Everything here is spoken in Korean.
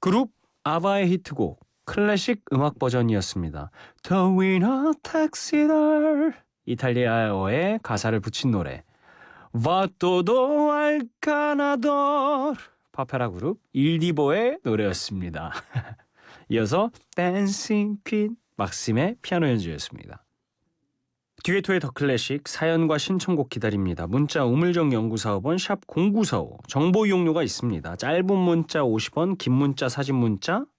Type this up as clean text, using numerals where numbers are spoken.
그룹 아바의 히트곡 클래식 음악 버전이었습니다. The winner takes it all. 이탈리아어의 가사를 붙인 노래 Va todo al ganador. 파페라 그룹 일디보의 노래였습니다. 이어서 댄싱 퀸 막심의 피아노 연주였습니다. 듀에토의 더 클래식 사연과 신청곡 기다립니다. 문자 우물정 연구사업원 샵 0945 정보 이용료가 있습니다. 짧은 문자 50원, 긴 문자 사진 문자